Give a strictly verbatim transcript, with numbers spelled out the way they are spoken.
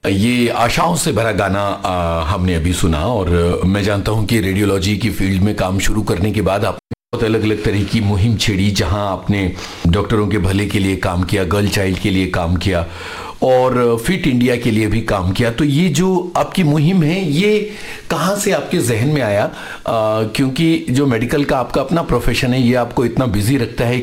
ये आशाओं से भरा गाना आ, हमने अभी सुना। और मैं जानता हूं कि रेडियोलॉजी की फील्ड में काम शुरू करने के बाद आपने बहुत अलग अलग तरह की मुहिम छेड़ी, जहां आपने डॉक्टरों के भले के लिए काम किया, गर्ल चाइल्ड के लिए काम किया और फिट इंडिया के लिए भी काम किया। तो ये जो आपकी मुहिम है, ये कहाँ से आपके जहन में आया? आ, क्योंकि जो मेडिकल का आपका अपना प्रोफेशन है, ये आपको इतना बिजी रखता है